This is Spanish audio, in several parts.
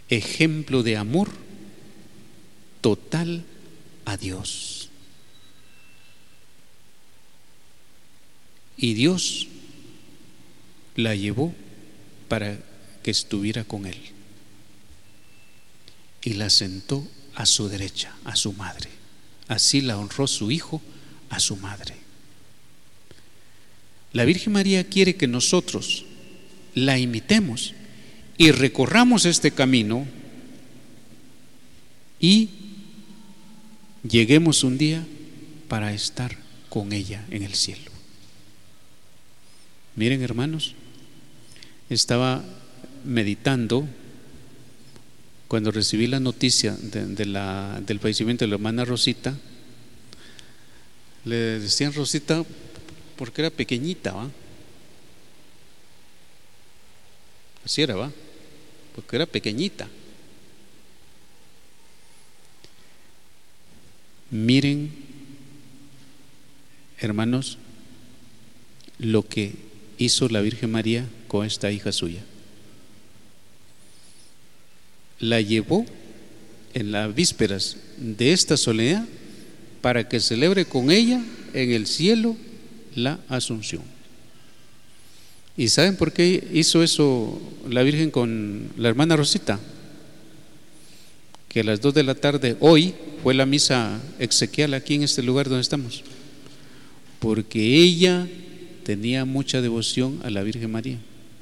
ejemplo de amor total a Dios. Y Dios la llevó para que estuviera con él y la sentó a su derecha, a su madre. Así la honró su hijo a su madre. La Virgen María quiere que nosotros la imitemos y recorramos este camino y lleguemos un día para estar con ella en el cielo. Miren, hermanos, estaba meditando cuando recibí la noticia del fallecimiento de la hermana Rosita. Le decían Rosita porque era pequeñita, ¿va? Así era, ¿va? Porque era pequeñita. Miren, hermanos, lo que hizo la Virgen María con esta hija suya. La llevó en las vísperas de esta solemnidad para que celebre con ella en el cielo la Asunción. ¿Y saben por qué hizo eso la Virgen con la hermana Rosita? Que a las 2 de la tarde hoy fue la misa exequial aquí en este lugar donde estamos, porque ella tenía mucha devoción a la Virgen María.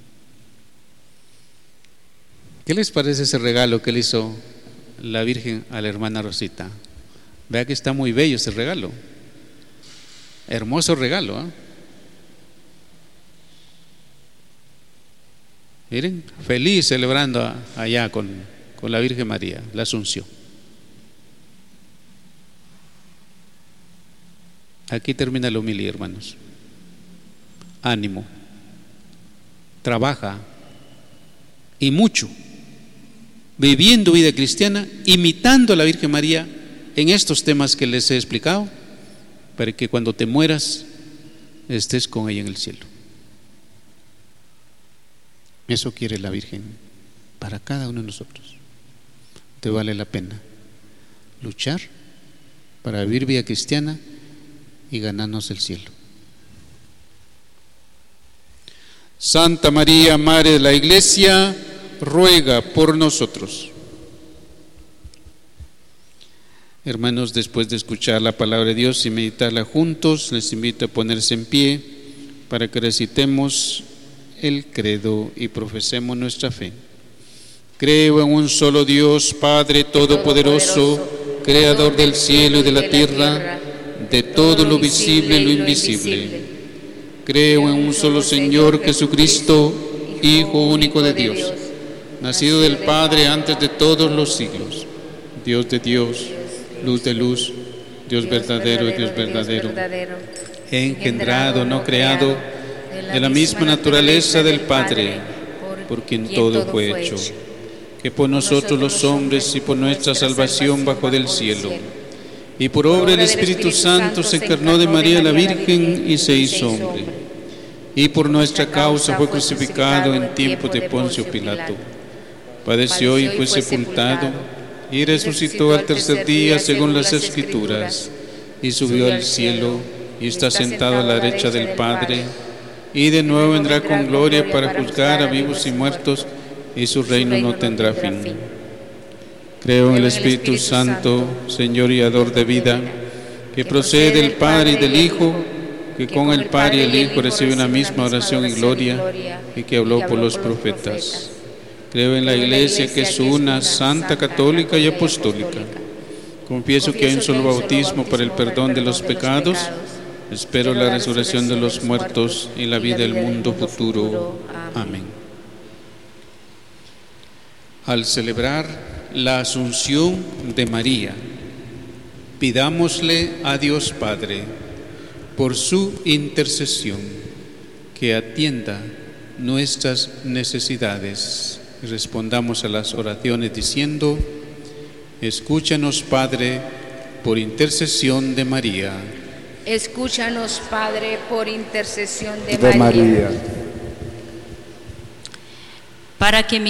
¿Qué les parece ese regalo que le hizo la Virgen a la hermana Rosita? Vea que está muy bello ese regalo. Hermoso regalo, ¿eh? Miren, feliz celebrando allá con la Virgen María, la Asunción. Aquí termina la homilía, hermanos. Ánimo, trabaja y mucho, viviendo vida cristiana, imitando a la Virgen María en estos temas que les he explicado, para que cuando te mueras estés con ella en el cielo. Eso quiere la Virgen para cada uno de nosotros. Te vale la pena luchar para vivir vida cristiana y ganarnos el cielo. Santa María, Madre de la Iglesia, ruega por nosotros. Hermanos, después de escuchar la palabra de Dios y meditarla juntos, les invito a ponerse en pie para que recitemos el credo y profesemos nuestra fe. Creo en un solo Dios, Padre Todopoderoso, Creador del cielo y de la tierra, de todo lo visible y lo invisible. Creo en un solo Señor Jesucristo, Hijo único de Dios, nacido del Padre antes de todos los siglos, Dios de Dios, luz de luz, Dios verdadero y Dios verdadero, engendrado, no creado, de la misma naturaleza del Padre, por quien todo fue hecho, que por nosotros los hombres y por nuestra salvación bajó del cielo, y por obra del Espíritu Santo se encarnó de María la Virgen y se hizo hombre, y por nuestra causa fue crucificado en tiempos de Poncio Pilato, padeció y fue sepultado, y resucitó al tercer día según las Escrituras, y subió al cielo, y está sentado a la derecha del Padre, y de nuevo vendrá con gloria para juzgar a vivos y muertos, y su reino no tendrá fin. Creo en el Espíritu Santo, Señor y dador de vida, que procede del Padre y del Hijo, que con el Padre y el Hijo recibe una misma oración y gloria, y que habló por los profetas. Creo en la Iglesia, que es una, santa, católica y apostólica. Confieso que hay un solo bautismo para el perdón de los pecados. Espero la resurrección de los muertos y la vida del mundo futuro. Amén. Al celebrar la Asunción de María, pidámosle a Dios Padre, por su intercesión, que atienda nuestras necesidades. Y respondamos a las oraciones diciendo: escúchanos, Padre, por intercesión de María. Escúchanos, Padre, por intercesión de María. Para que